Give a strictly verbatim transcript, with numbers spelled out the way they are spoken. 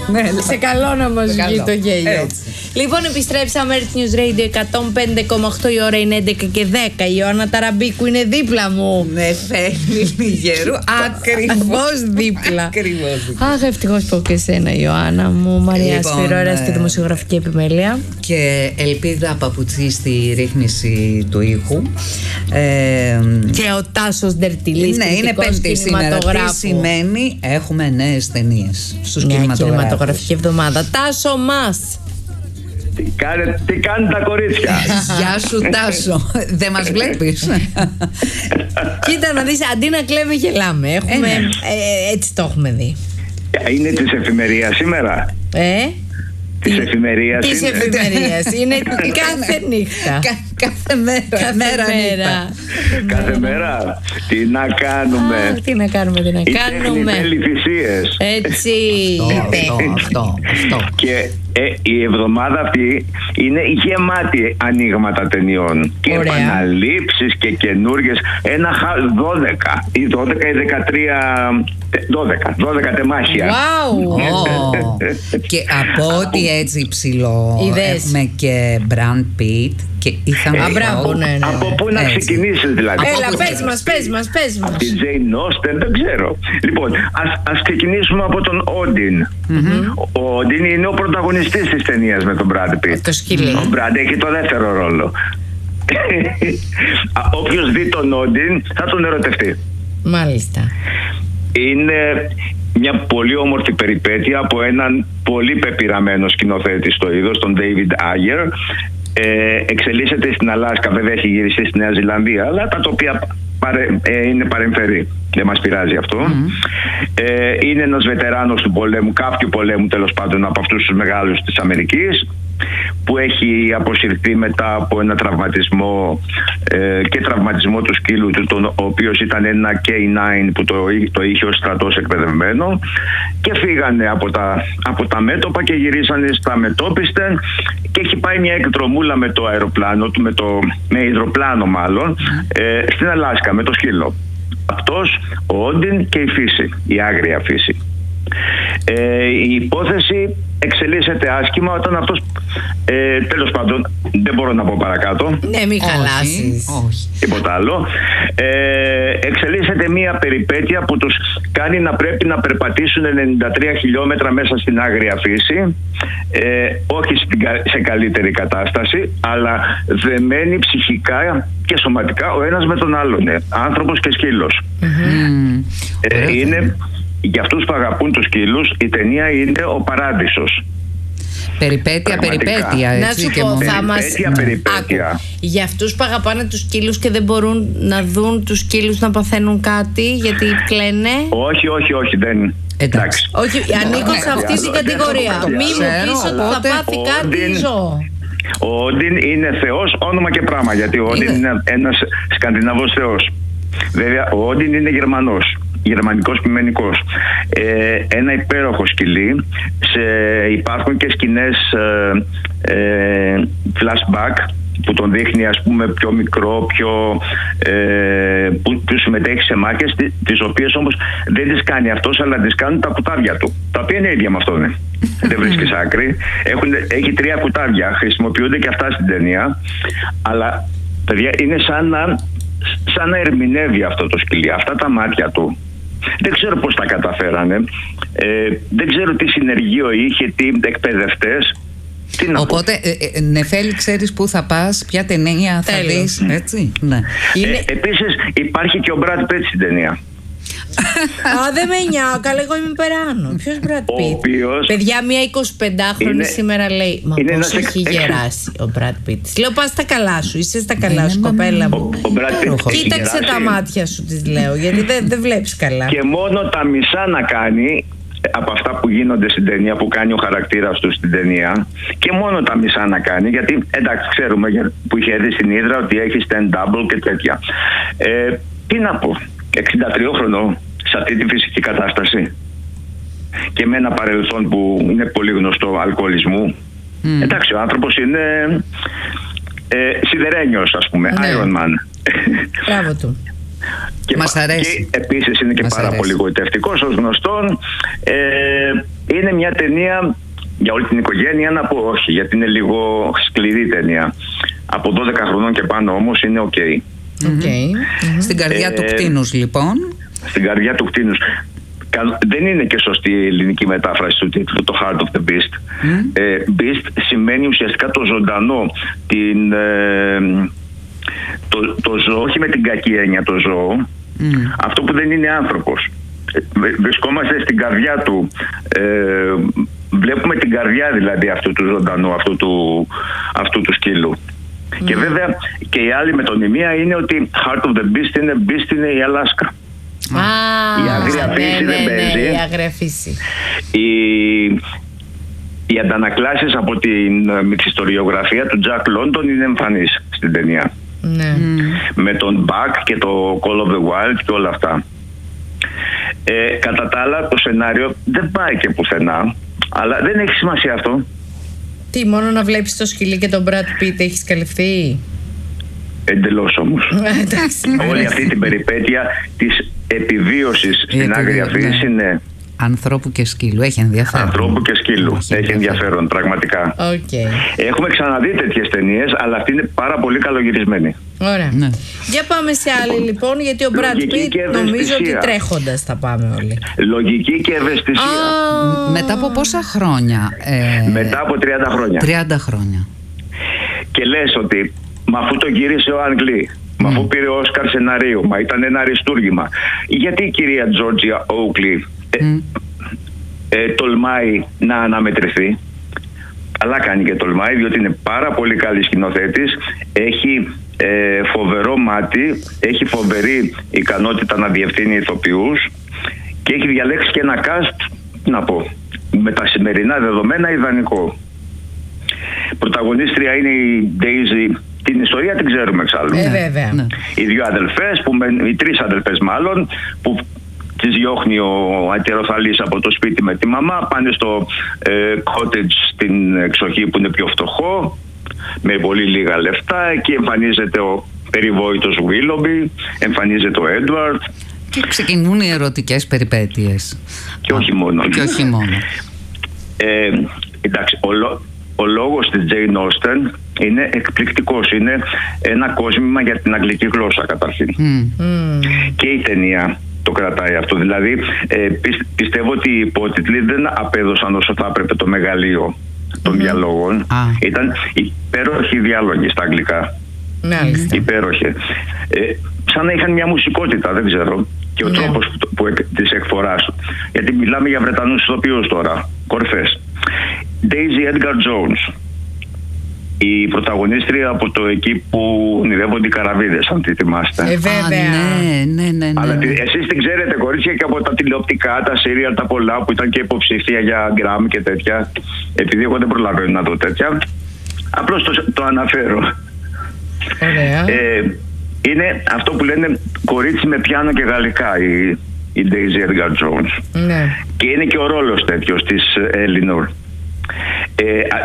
Σε καλό να μας βγει το γέλιο. Λοιπόν, επιστρέψαμε. Earth News Radio εκατόν πέντε κόμμα οκτώ, η ώρα είναι έντεκα και δέκα. Η Ιωάννα Ταραμπίκου είναι δίπλα μου. Ναι, φέρνει Λιγερού. Ακριβώς δίπλα. Ακριβώς δίπλα. Αχ, ευτυχώς πω και εσένα, Ιωάννα μου. Μαρία Λοιπόν, Σφυρόρα στη ε, δημοσιογραφική επιμέλεια. Και Ελπίδα Παπουτσί στη ρύθμιση του ήχου. Ε, Και ο Τάσος Ντερτιλής. ναι, είναι πέμπτη σήμερα. Τι σημαίνει έχουμε νέες ταινίες στους κινηματογράφους. Μια κινηματογραφική εβδομάδα. Τάσο μας. Τι κάνετε, τι κάνετε τα κορίτσια? Γεια σου Τάσο. Δεν μας βλέπεις? Κοίτα να δεις, αντί να κλαίμε γελάμε. Έχουμε, ε, έτσι το έχουμε δει. Είναι της εφημερίας σήμερα? Ε? Της εφημερίας Της είναι. εφημερίας. Είναι κάθε νύχτα. Κάθε μέρα. Κάθε μέρα, μέρα. Κάθε μέρα. Τι να κάνουμε? Α, τι να κάνουμε, τι να Η κάνουμε. τέχνη θέλει θυσίες. Έτσι. Αυτό, αυτό, αυτό. Και ε, η εβδομάδα αυτή είναι γεμάτη ανοίγματα ταινιών και Ωραία. επαναλήψεις και καινούργιες. Ένα χα- δώδεκα ή δώδεκα ή δεκατρία, δώδεκα, δώδεκα τεμάχια. Wow. Ω, και από ό,τι έτσι ψηλό Είδες. έχουμε και Brad Pitt και Ethan Α, μπράβο, Hawke. ναι, ναι. Από πού να Έτσι. ξεκινήσεις δηλαδή? Έλα, Από πες πού μας, πες μας, πες μας. Από τη Jane Austen δεν ξέρω. Λοιπόν, ας, ας ξεκινήσουμε από τον Όντιν. Ο Όντιν είναι ο πρωταγωνιστής της ταινίας με τον Brad Pitt. Το σκυλί. Ο Brad έχει το δεύτερο ρόλο. Α, όποιος δει τον Όντιν θα τον ερωτευτεί. Μάλιστα. Είναι μια πολύ όμορφη περιπέτεια από έναν πολύ πεπειραμένο σκηνοθέτη στο είδος, τον David Ayer. Ε, εξελίσσεται στην Αλάσκα, βέβαια έχει γυριστεί στη Νέα Ζηλανδία, αλλά τα τοπία παρε, ε, είναι παρεμφερή. Δεν μας πειράζει αυτό. Mm-hmm. Ε, είναι ένας βετεράνος του πολέμου, κάποιου πολέμου τέλος πάντων από αυτούς τους μεγάλους της Αμερικής, που έχει αποσυρθεί μετά από ένα τραυματισμό ε, και τραυματισμό του σκύλου του, τον, ο οποίος ήταν ένα κέι νάιν που το, το είχε ο στρατός εκπαιδευμένο, και φύγανε από τα, από τα μέτωπα και γυρίσανε στα μετόπιστα, και έχει πάει μια εκδρομούλα με το αεροπλάνο του, με, το, με υδροπλάνο μάλλον, ε, στην Αλάσκα με το σκύλο. Αυτός, ο Όντιν και η φύση, η άγρια φύση. Ε, η υπόθεση εξελίσσεται άσχημα όταν αυτός, ε, τέλος πάντων δεν μπορώ να πω παρακάτω. Ναι, μην χαλάσεις. Όχι. Τίποτα άλλο. Ε, εξελίσσεται μια περιπέτεια που τους κάνει να πρέπει να περπατήσουν ενενήντα τρία χιλιόμετρα μέσα στην άγρια φύση, ε, όχι στην, σε καλύτερη κατάσταση, αλλά δεμένοι ψυχικά και σωματικά ο ένας με τον άλλον, ε, άνθρωπος και σκύλος. Mm. Ε, είναι, για αυτούς που αγαπούν τους σκύλους, η ταινία είναι ο παράδεισος. Περιπέτεια, Πραγματικά. περιπέτεια. Να Έτσι, σου και πω, μόνο. θα μας... Περιπέτεια, περιπέτεια. Άκου, για αυτούς που αγαπάνε τους σκύλους και δεν μπορούν να δουν τους σκύλους να παθαίνουν κάτι γιατί κλαίνε. Όχι, όχι, όχι, δεν. Εντάξει. Όχι, ανήκω σε αυτή την κατηγορία. Μη μου πεις ότι θα πάθει κάτι ζώο. Ο Όντιν είναι θεός, όνομα και πράγμα, γιατί ο Όντιν είναι ένας Σκανδιναβός θεός. Βέβαια, ο Όντιν είναι Γερμανός, γερμανικός ποιμενικός. Ε, ένα υπέροχο σκυλί. Σε, υπάρχουν και σκηνές ε, ε, flashback που τον δείχνει, ας πούμε, πιο μικρό, πιο, ε, που, που συμμετέχει σε μάχες, τις οποίες όμως δεν τις κάνει αυτός, αλλά τις κάνουν τα κουτάβια του, τα οποία είναι ίδια με αυτόν. Ναι. Δεν βρίσκεις άκρη. Έχουν, έχει τρία κουτάβια, χρησιμοποιούνται και αυτά στην ταινία, αλλά παιδιά, είναι σαν να, σαν να ερμηνεύει αυτό το σκυλί, αυτά τα μάτια του. Δεν ξέρω πώς τα καταφέρανε, ε, δεν ξέρω τι συνεργείο είχε, τι εκπαιδευτές. Οπότε, ε, ε, Νεφέλη, ξέρεις πού θα πας, ποια ταινία θα Τέλος. δεις, έτσι. Ναι. Είναι... Ε, επίσης υπάρχει και ο Brad Pitt στην ταινία. Α, δεν με νοιάζει, καλά, εγώ είμαι περάνω. Ποιος Brad Ο Pitt? οποίος Παιδιά, μια εικοσιπεντάχρονη είναι- σήμερα λέει. Μα είναι πώς ένας έχει εξ- γεράσει ο Brad Pitt. Της λέω, πας στα καλά σου, είσαι στα καλά Είναι σου, μα- κοπέλα ο, μου. ο Brad Pitt έχει Κοίταξε γεράσει. τα μάτια σου, της λέω, γιατί δεν, δεν βλέπεις καλά. Και μόνο τα μισά να κάνει από αυτά που γίνονται στην ταινία, που κάνει ο χαρακτήρας του στην ταινία, και μόνο τα μισά να κάνει, γιατί εντάξει, ξέρουμε για- που είχε δει στην Ύδρα ότι έχει stand-double και τέτοια. Ε, τι να πω, εξηντατριόχρονο σε αυτή τη φυσική κατάσταση και με ένα παρελθόν που είναι πολύ γνωστό αλκοολισμού. Mm. Εντάξει, ο άνθρωπος είναι ε, σιδερένιος, ας πούμε, Ναι. Iron Man. Μπράβο του. Και, Μας πα- αρέσει. και επίσης είναι και Μας πάρα αρέσει. πολύ γοητευτικός ως γνωστόν. Ε, είναι μια ταινία για όλη την οικογένεια, να πω όχι, γιατί είναι λίγο σκληρή ταινία. Από δώδεκα χρονών και πάνω όμως είναι οκ. Okay. Okay. Mm-hmm. Στην καρδιά ε, του κτήνους λοιπόν. Στην καρδιά του κτήνους. Δεν είναι και σωστή η ελληνική μετάφραση του τίτλου, το Heart of the Beast. Mm. Ε, Beast σημαίνει ουσιαστικά το ζωντανό, την, ε, το, το ζώο, όχι με την κακή έννοια το ζώο, mm. αυτό που δεν είναι άνθρωπος. Βρισκόμαστε στην καρδιά του, ε, βλέπουμε την καρδιά δηλαδή αυτού του ζωντανού, αυτού του, αυτού του σκύλου. Mm. Και βέβαια και η άλλη μετωνυμία είναι ότι Heart of the Beast είναι, Beast είναι η Αλάσκα. Ah, η αγρία φύση ναι, δεν ναι, παίζει. Ναι, η αγρία φύση. Οι, οι αντανακλάσεις από την μυθιστοριογραφία του Jack London είναι εμφανείς στην ταινία. Ναι. Mm. Με τον Buck και το Call of the Wild και όλα αυτά. Ε, κατά τα άλλα το σενάριο δεν πάει και πουθενά, αλλά δεν έχει σημασία αυτό. Τι, μόνο να βλέπεις το σκυλί και τον Brad Pitt έχεις καλυφθεί? Εντελώς όμως. Όλη αυτή την περιπέτεια της επιβίωσης στην άγρια φύση, ναι. Ανθρώπου και σκύλου, έχει ενδιαφέρον. Ανθρώπου και σκύλου, έχει, έχει ενδιαφέρον, πραγματικά. Okay. Έχουμε ξαναδεί τέτοιες ταινίες, αλλά αυτή είναι πάρα πολύ καλογυρισμένη. Ωραία. Ναι. Για πάμε σε άλλη λοιπόν, γιατί ο Brad Pitt νομίζω ότι τρέχοντας θα πάμε όλοι. Λογική και ευαισθησία. Ah. Μετά από πόσα χρόνια? Ε... Μετά από τριάντα χρόνια. τριάντα χρόνια. Και λες ότι μα αφού το γύρισε ο Αγγλί, μα αφού πήρε ο Όσκαρ σεναρίου, μα ήταν ένα αριστούργημα, γιατί η κυρία Τζόρτζια Όουκλι ε, mm. ε, τολμάει να αναμετρηθεί? Αλλά κάνει και τολμάει, διότι είναι πάρα πολύ καλή σκηνοθέτης, έχει ε, φοβερό μάτι, έχει φοβερή ικανότητα να διευθύνει ηθοποιούς και έχει διαλέξει και ένα cast, να πω, με τα σημερινά δεδομένα ιδανικό. Πρωταγωνίστρια είναι η Daisy. Την ιστορία την ξέρουμε εξάλλου. Ε, βέβαια. Ναι. Οι δύο αδελφές, που, οι τρεις αδελφές μάλλον, που τις διώχνει ο ατεροθαλής από το σπίτι με τη μαμά, πάνε στο ε, cottage στην εξοχή που είναι πιο φτωχό, με πολύ λίγα λεφτά. Εκεί εμφανίζεται ο περιβόητος Willoughby, εμφανίζεται ο Edward. Και ξεκινούν οι ερωτικές περιπέτειες. Και όχι μόνο. Και όχι μόνο. Ε, εντάξει, ο, ο λόγος της Jane Austen είναι εκπληκτικός. Είναι ένα κόσμημα για την αγγλική γλώσσα καταρχήν. Mm. Mm. Και η ταινία το κρατάει αυτό. Δηλαδή ε, πι, πιστεύω ότι οι υπότιτλοι δεν απέδωσαν όσο θα έπρεπε το μεγαλείο των mm. διαλόγων. Ah. Ήταν υπέροχοι διάλογοι στα αγγλικά. Mm. Υπέροχοι. Ε, σαν να είχαν μια μουσικότητα, δεν ξέρω. Και ο mm. τρόπος που, που, της εκφοράς. Γιατί μιλάμε για Βρετανούς ηθοποιούς τώρα. Κορφές. Daisy Edgar Jones. Η πρωταγωνίστρια από το εκεί που ονειρεύονται οι καραβίδες, αν τη θυμάστε. Ε, βέβαια. Α, ναι, ναι, ναι, ναι. Αλλά εσείς την ξέρετε, κορίτσια, και από τα τηλεοπτικά, τα σύριαλ, τα πολλά που ήταν και υποψηφία για γκραμ και τέτοια. Επειδή εγώ δεν προλαβαίνω να δω τέτοια, απλώς το, το αναφέρω. Ωραία. Ε, είναι αυτό που λένε κορίτσι με πιάνο και γαλλικά, η, η Daisy Edgar Jones. Ναι. Και είναι και ο ρόλος τέτοιος της Eleanor. Ε,